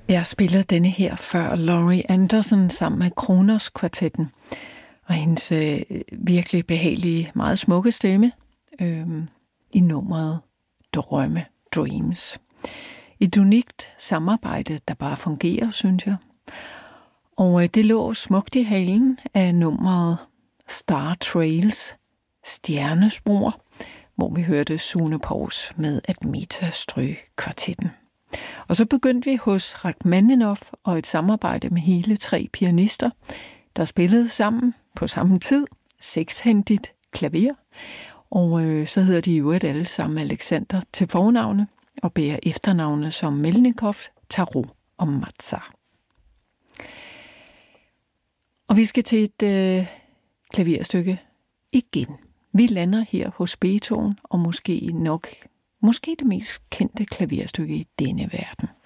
Jeg spillede denne her før Laurie Anderson sammen med Kronos Kvartetten, og hendes virkelig behagelige, meget smukke stemme i nummeret Drømme, Dreams. Et unikt samarbejde, der bare fungerer, synes jeg. Og det lå smukt i halen af nummeret Star Trails, Stjernespor, hvor vi hørte Sune Pors med Admeta Strø Kvartetten. Og så begyndte vi hos Rachmaninoff og et samarbejde med hele 3 pianister, der spillede sammen på samme tid, 6-hændigt klaver, og så hedder de jo alle sammen Alexander til fornavne og bærer efternavne som Melnikov, Tarot og Mazar. Og vi skal til et klaverstykke igen. Vi lander her hos Beethoven, og måske det mest kendte klaverstykke i denne verden.